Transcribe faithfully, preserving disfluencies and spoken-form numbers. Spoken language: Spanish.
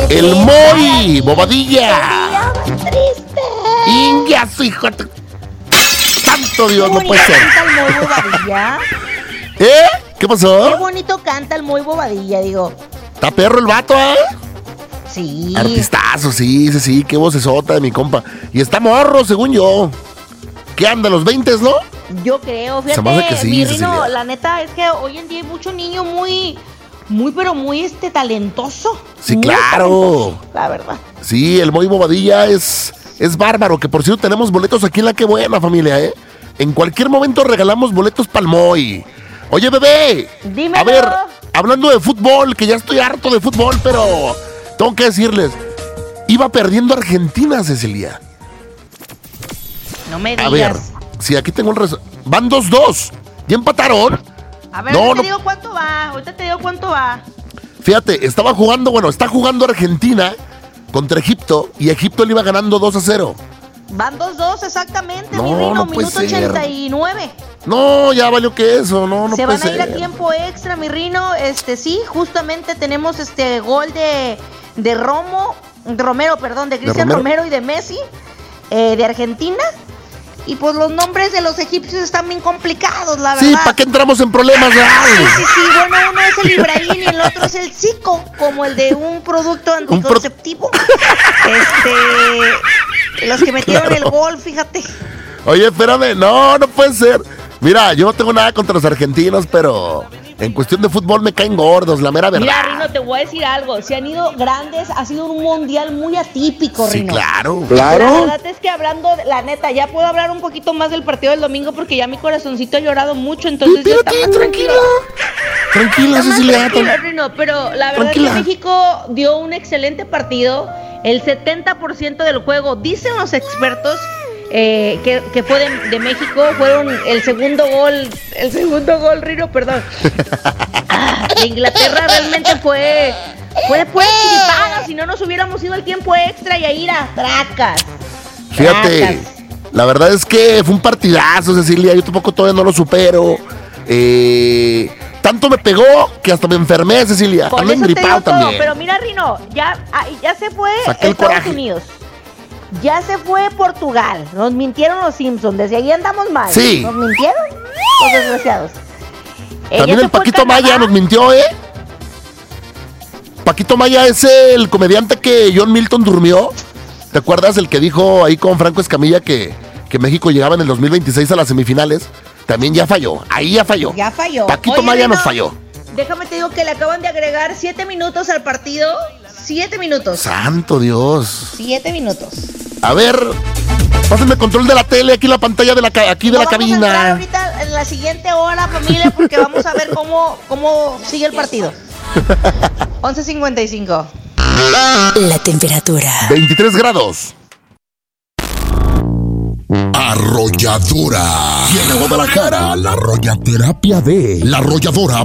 El Moy Bobadilla. Triste. Inga, su hijo. Santo Dios, no puede ser. Canta el Moy Bobadilla. ¿Eh? ¿Qué pasó? Qué bonito canta el Moy Bobadilla, digo. Está perro el vato, ¿eh? Sí. Artistazo, sí, sí, sí. Qué vocesota de mi compa. Y está morro, según yo. ¿Qué anda, los veinte, no? Yo creo, fíjate, Se me hace que sí, mi Rino, Cecilia. la neta es que hoy en día hay mucho niño muy, muy, pero muy este talentoso. Sí, Muy claro. talentoso, la verdad. Sí, el Moy Bobadilla es, es bárbaro. Que por cierto tenemos boletos aquí en La Que Buena, familia, ¿eh? En cualquier momento regalamos boletos para el Moy. Oye, bebé. Dímelo. A ver, hablando de fútbol, que ya estoy harto de fútbol, pero tengo que decirles, iba perdiendo Argentina, Cecilia. No me digas. A ver, si aquí tengo el res... Van dos dos. ¿Ya empataron? A ver, No, ahorita no. te digo cuánto va, ahorita te digo cuánto va. Fíjate, estaba jugando, bueno, está jugando Argentina contra Egipto y Egipto le iba ganando dos a cero. Van dos dos exactamente, No, mi Rino, no puede minuto ser. ochenta y nueve. No, ya valió que eso, no, no Se puede van a ir a ser. tiempo extra, mi Rino. Este, sí, justamente tenemos este gol de, de Romo, de Romero, perdón, de Cristian Romero? Romero y de Messi, eh, de Argentina. Y pues los nombres de los egipcios están bien complicados, la Sí, verdad. ¿para qué entramos en problemas? Ay. Sí, sí, sí, bueno, uno es el Ibrahim y el otro es el Zico, como el de un producto pro- anticonceptivo. Este, los que metieron Claro. el gol, fíjate. Oye, espérame, no, no puede ser. Mira, yo no tengo nada contra los argentinos, pero en cuestión de fútbol me caen gordos, la mera verdad. Mira, Rino, te voy a decir algo. Se han ido grandes, ha sido un mundial muy atípico, Sí, Rino. claro. La verdad es que hablando, de- la neta, ya puedo hablar un poquito más del partido del domingo porque ya mi corazoncito ha llorado mucho, entonces ya está Espérate, más tranquila. tranquilo. Tranquila, Está más Cecilia. tranquilo, tran- Rino, pero la verdad Tranquila. es que México dio un excelente partido. El setenta por ciento del juego, dicen los expertos, eh, que, que fue de, de México, fueron el segundo gol, el segundo gol, Rino, perdón. Ah, de Inglaterra realmente fue, fue de pura chiripada, si no nos hubiéramos ido al tiempo extra y a ir a tracas. Fíjate, Tracas. la verdad es que fue un partidazo, Cecilia. Yo tampoco todavía no lo supero. Eh, tanto me pegó que hasta me enfermé, Cecilia. Por Ando eso te digo engripado todo, también. pero mira, Rino, ya, ah, ya se fue Saqué el Estados coraje. Unidos. Ya se fue Portugal. Nos mintieron los Simpsons. Desde ahí andamos mal. Sí. Nos mintieron los desgraciados. Eh, También ya el se fue Paquito Canadá. Maya nos mintió, ¿eh? Paquito Maya es el comediante que John Milton durmió. ¿Te acuerdas? El que dijo ahí con Franco Escamilla que, que México llegaba en el dos mil veintiséis a las semifinales. También ya falló. Ahí ya falló. Ya falló. Paquito Oye, Maya Rino, nos falló. Déjame te digo que le acaban de agregar siete minutos al partido. Siete minutos. Santo Dios. Siete minutos. A ver, pásenme control de la tele, aquí la pantalla de la, ca- aquí de No la vamos a entrar cabina. ahorita en la siguiente hora, familia, porque vamos a ver cómo, cómo sigue el partido. once cincuenta y cinco. La temperatura. veintitrés grados. Arrolladora. Y en Guadalajara, la arrollaterapia de La Arrolladora